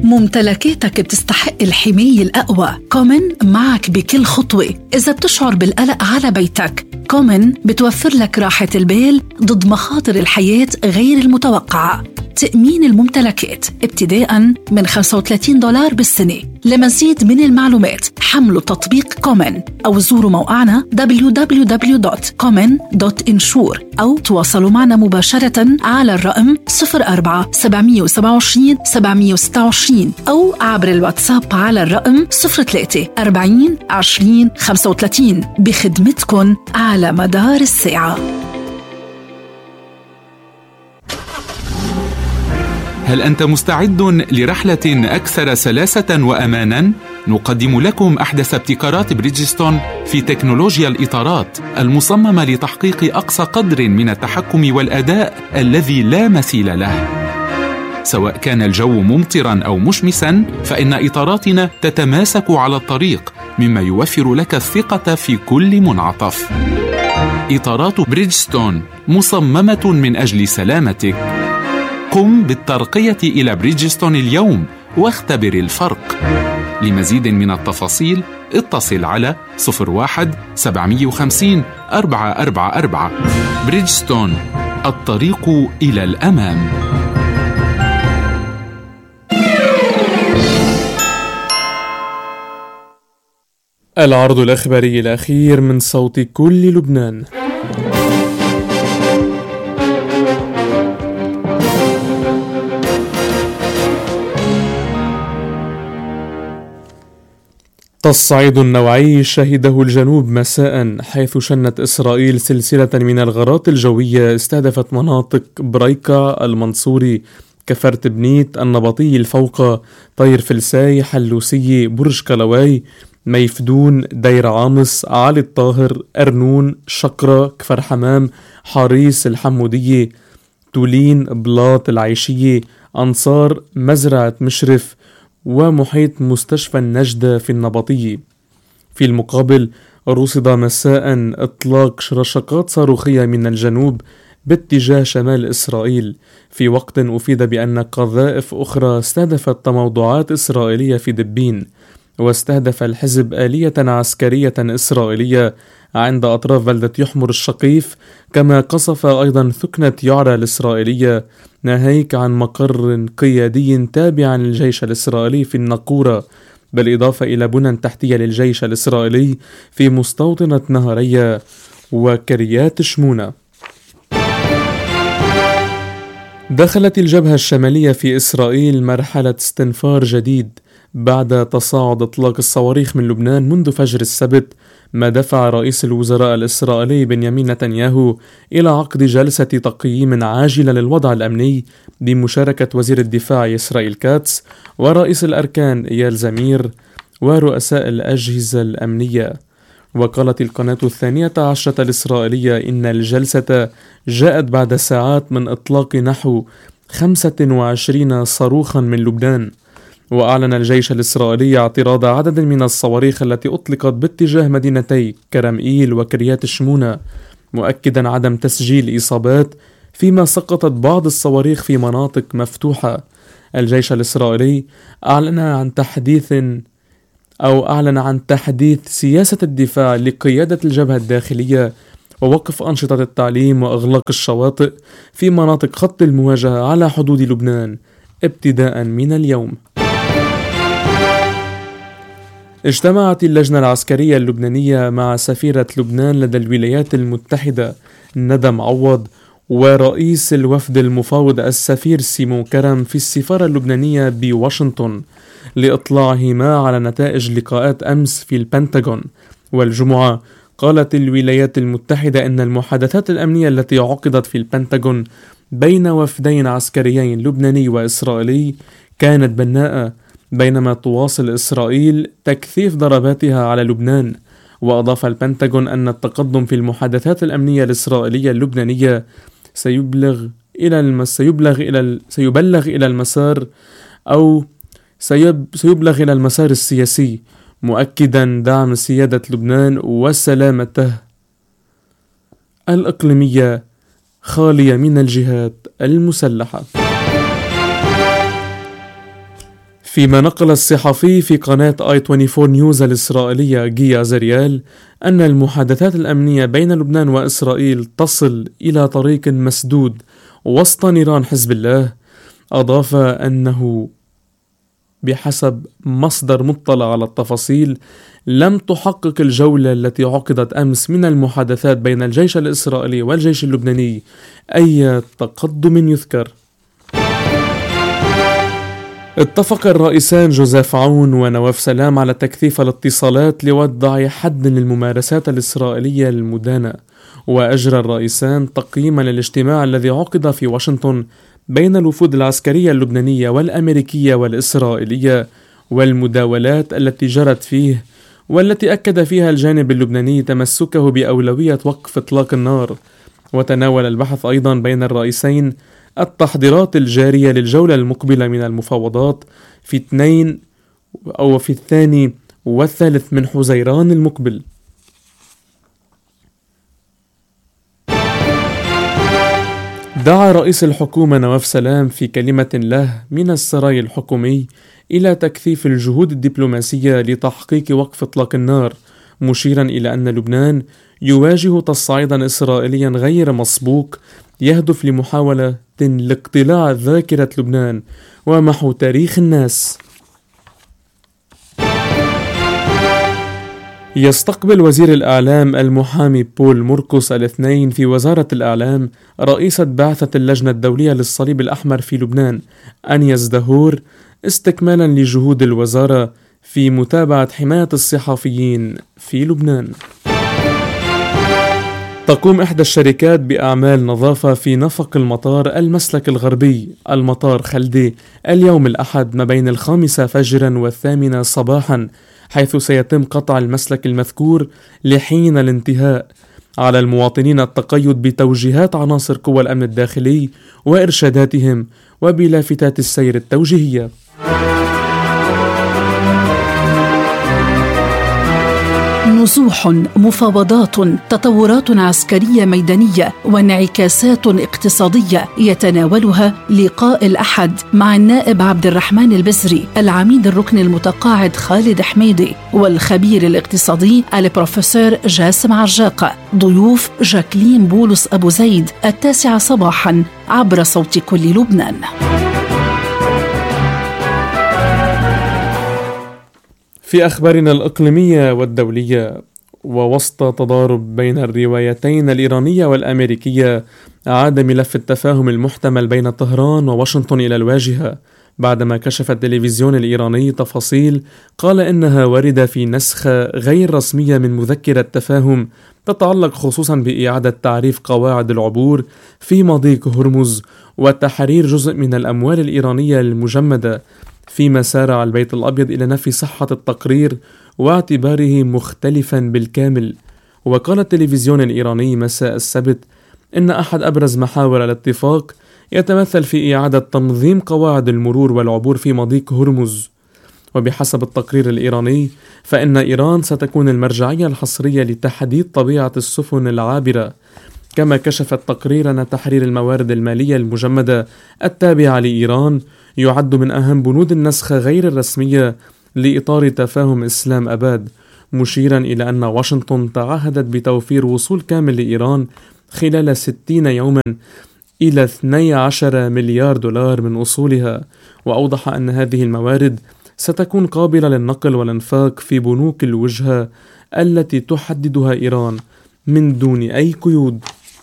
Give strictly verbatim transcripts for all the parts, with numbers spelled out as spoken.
ممتلكاتك بتستحق الحماية الأقوى. كومن معك بكل خطوة. إذا بتشعر بالقلق على بيتك، كومن بتوفر لك راحة البال ضد مخاطر الحياة غير المتوقعة. تأمين الممتلكات ابتداءً من خمسة وثلاثين دولار بالسنة. لمزيد من المعلومات حملوا تطبيق كومن أو زوروا موقعنا دبليو دبليو دبليو دوت كومن دوت انشور أو تواصلوا معنا مباشرة على الرقم صفر أربعة سبعمية وسبعة وعشرين سبعمية وستة وعشرين أو عبر الواتساب على الرقم صفر ثلاثة أربعين عشرين خمسة وثلاثين بخدمتكن على مدار الساعة. هل أنت مستعد لرحلة أكثر سلاسة وأماناً؟ نقدم لكم أحدث ابتكارات بريدجستون في تكنولوجيا الإطارات المصممة لتحقيق أقصى قدر من التحكم والأداء الذي لا مثيل له. سواء كان الجو ممطراً أو مشمساً، فإن إطاراتنا تتماسك على الطريق، مما يوفر لك الثقة في كل منعطف. إطارات بريدجستون مصممة من أجل سلامتك. قم بالترقية إلى بريدجستون اليوم واختبر الفرق. لمزيد من التفاصيل اتصل على صفر واحد سبعمية وخمسين أربعة أربعة أربعة. بريدجستون، الطريق إلى الأمام. العرض الإخباري الأخير من صوت كل لبنان. تصعيد نوعي شهده الجنوب مساء، حيث شنت إسرائيل سلسلة من الغارات الجوية استهدفت مناطق بريكة، المنصوري، كفرت بنيت، النبطي الفوقة، طير فلساي، حلوسية، برج كلواي، ميفدون، دير عامص، علي الطاهر، أرنون، شقرة، كفر حمام، حاريس، الحمودية، تولين، بلاط، العيشية، أنصار، مزرعة مشرف، ومحيط مستشفى النجدة في النبطية. في المقابل رصد مساء إطلاق رشقات صاروخية من الجنوب باتجاه شمال إسرائيل، في وقت أفيد بأن قذائف أخرى استهدفت تموضعات إسرائيلية في دبين. واستهدف الحزب آلية عسكرية إسرائيلية عند أطراف بلدة يحمر الشقيف، كما قصف أيضا ثكنة يعرى الإسرائيلية ناهيك عن مقر قيادي تابع للجيش الإسرائيلي في النقورة، بالإضافة إلى بنى تحتية للجيش الإسرائيلي في مستوطنة نهرية وكريات شمونة. دخلت الجبهة الشمالية في إسرائيل مرحلة استنفار جديد بعد تصاعد إطلاق الصواريخ من لبنان منذ فجر السبت، ما دفع رئيس الوزراء الإسرائيلي بنيامين نتنياهو إلى عقد جلسة تقييم عاجلة للوضع الأمني بمشاركة وزير الدفاع إسرائيل كاتس ورئيس الأركان إيال زمير ورؤساء الأجهزة الأمنية. وقالت القناة الثانية عشرة الإسرائيلية إن الجلسة جاءت بعد ساعات من إطلاق نحو خمسة وعشرين صاروخا من لبنان. وأعلن الجيش الإسرائيلي اعتراض عدد من الصواريخ التي أطلقت باتجاه مدينتي كرمئيل وكريات شمونة، مؤكدا عدم تسجيل إصابات، فيما سقطت بعض الصواريخ في مناطق مفتوحة. الجيش الإسرائيلي أعلن عن تحديث أو أعلن عن تحديث سياسة الدفاع لقيادة الجبهة الداخلية ووقف أنشطة التعليم وإغلاق الشواطئ في مناطق خط المواجهة على حدود لبنان ابتداء من اليوم. اجتمعت اللجنة العسكرية اللبنانية مع سفيرة لبنان لدى الولايات المتحدة ندى معوض ورئيس الوفد المفاوض السفير سيمون كرم في السفارة اللبنانية بواشنطن لإطلاعهما على نتائج لقاءات أمس في البنتاغون. والجمعة قالت الولايات المتحدة إن المحادثات الأمنية التي عقدت في البنتاغون بين وفدين عسكريين لبناني وإسرائيلي كانت بناءة، بينما تواصل إسرائيل تكثيف ضرباتها على لبنان. وأضاف البنتاغون أن التقدم في المحادثات الأمنية الإسرائيلية اللبنانية سيبلغ إلى المس سيبلغ إلى سيبلغ إلى المسار أو سيب سيبلغ إلى المسار السياسي، مؤكدا دعم سيادة لبنان وسلامته الإقليمية خالية من الجهات المسلحة. في فيما نقل الصحفي في قناة آي أربعة وعشرين نيوز الإسرائيلية جيا زريال أن المحادثات الأمنية بين لبنان وإسرائيل تصل إلى طريق مسدود وسط نيران حزب الله، أضاف أنه بحسب مصدر مطلع على التفاصيل لم تحقق الجولة التي عقدت أمس من المحادثات بين الجيش الإسرائيلي والجيش اللبناني أي تقدم يذكر. اتفق الرئيسان جوزيف عون ونواف سلام على تكثيف الاتصالات لوضع حد للممارسات الإسرائيلية المدانة، وأجرى الرئيسان تقييما للاجتماع الذي عقد في واشنطن بين الوفود العسكرية اللبنانية والأمريكية والإسرائيلية والمداولات التي جرت فيه، والتي أكد فيها الجانب اللبناني تمسكه بأولوية وقف إطلاق النار. وتناول البحث أيضا بين الرئيسين التحضيرات الجارية للجولة المقبلة من المفاوضات في اثنين أو في الثاني والثالث من حزيران المقبل. دعا رئيس الحكومة نواف سلام في كلمة له من السراي الحكومي إلى تكثيف الجهود الدبلوماسية لتحقيق وقف إطلاق النار، مشيرا إلى أن لبنان يواجه تصعيدا إسرائيليا غير مسبوق يهدف لمحاولة لاقتلاع ذاكرة لبنان ومحو تاريخ الناس. يستقبل وزير الإعلام المحامي بول مرقس الاثنين في وزارة الإعلام رئيسة بعثة اللجنة الدولية للصليب الأحمر في لبنان أنيس دهور، استكمالا لجهود الوزارة في متابعة حماية الصحفيين في لبنان. تقوم إحدى الشركات بأعمال نظافة في نفق المطار المسلك الغربي المطار خلدي اليوم الأحد ما بين الخامسة فجرا والثامنة صباحا، حيث سيتم قطع المسلك المذكور لحين الانتهاء. على المواطنين التقيد بتوجيهات عناصر قوى الأمن الداخلي وإرشاداتهم وبلافتات السير التوجيهية. نزوح، مفاوضات، تطورات عسكرية ميدانية وانعكاسات اقتصادية يتناولها لقاء الأحد مع النائب عبد الرحمن البزري، العميد الركن المتقاعد خالد حميدي، والخبير الاقتصادي البروفيسور جاسم عجاقة، ضيوف جاكلين بولس أبو زيد التاسعة صباحا عبر صوت كل لبنان. في أخبارنا الإقليمية والدولية، ووسط تضارب بين الروايتين الإيرانية والأمريكية، عاد ملف التفاهم المحتمل بين طهران وواشنطن إلى الواجهة بعدما كشف التلفزيون الإيراني تفاصيل قال إنها واردة في نسخة غير رسمية من مذكرة تفاهم تتعلق خصوصا بإعادة تعريف قواعد العبور في مضيق هرمز وتحرير جزء من الأموال الإيرانية المجمدة، فيما سارع البيت الأبيض إلى نفي صحة التقرير واعتباره مختلفا بالكامل. وقال التلفزيون الإيراني مساء السبت إن أحد أبرز محاور الاتفاق يتمثل في إعادة تنظيم قواعد المرور والعبور في مضيق هرمز. وبحسب التقرير الإيراني فإن إيران ستكون المرجعية الحصرية لتحديد طبيعة السفن العابرة. كما كشف التقرير أن تحرير الموارد المالية المجمدة التابعة لإيران يعد من أهم بنود النسخة غير الرسمية لإطار تفاهم إسلام أباد، مشيرا إلى أن واشنطن تعهدت بتوفير وصول كامل لإيران خلال ستين يوما إلى اثني عشر مليار دولار من أصولها. وأوضح أن هذه الموارد ستكون قابلة للنقل والإنفاق في بنوك الوجهة التي تحددها إيران من دون أي قيود.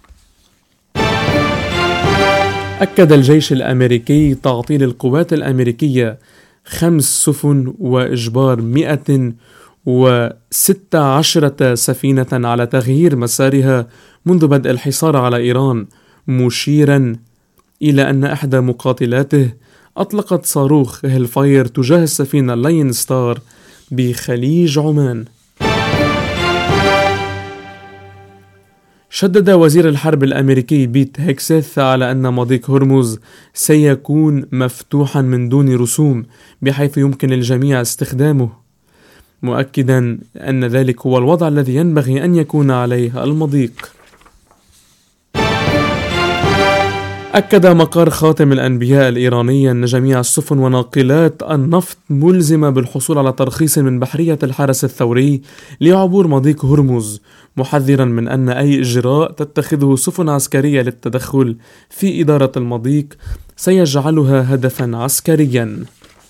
أكد الجيش الأمريكي تعطيل القوات الأمريكية خمس سفن وإجبار مئة وستة عشرة سفينة على تغيير مسارها منذ بدء الحصار على إيران، مشيرا إلى أن إحدى مقاتلاته أطلقت صاروخ هيلفاير تجاه السفينة لاين ستار بخليج عمان. شدد وزير الحرب الأمريكي بيت هيكسيث على أن مضيق هرمز سيكون مفتوحا من دون رسوم بحيث يمكن للجميع استخدامه، مؤكدا أن ذلك هو الوضع الذي ينبغي أن يكون عليه المضيق. أكد مقر خاتم الأنبياء الإيراني أن جميع السفن وناقلات النفط ملزمة بالحصول على ترخيص من بحرية الحرس الثوري لعبور مضيق هرمز، محذرا من أن أي إجراء تتخذه سفن عسكرية للتدخل في إدارة المضيق سيجعلها هدفا عسكريا.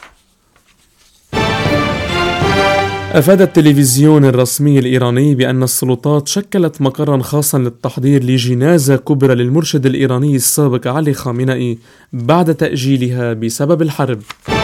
أفاد التلفزيون الرسمي الإيراني بأن السلطات شكلت مقرا خاصا للتحضير لجنازة كبرى للمرشد الإيراني السابق علي خامنئي بعد تأجيلها بسبب الحرب.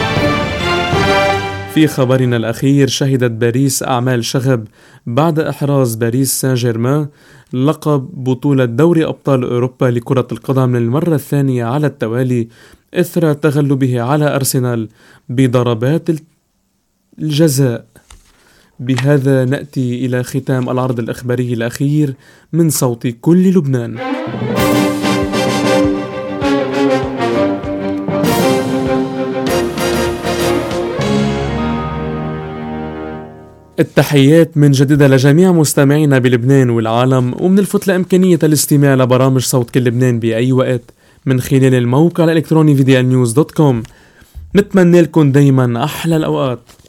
في خبرنا الأخير، شهدت باريس أعمال شغب بعد إحراز باريس سان جيرمان لقب بطولة دوري أبطال أوروبا لكرة القدم للمرة الثانية على التوالي إثر تغلبه على أرسنال بضربات الجزاء. بهذا نأتي إلى ختام العرض الإخباري الأخير من صوت كل لبنان. التحيات من جديد لجميع مستمعينا بلبنان والعالم، ومنلفت لإمكانية الاستماع لبرامج صوت كل لبنان بأي وقت من خلال الموقع الإلكتروني في دي إل نيوز دوت كوم. نتمنى لكم دايما أحلى الأوقات.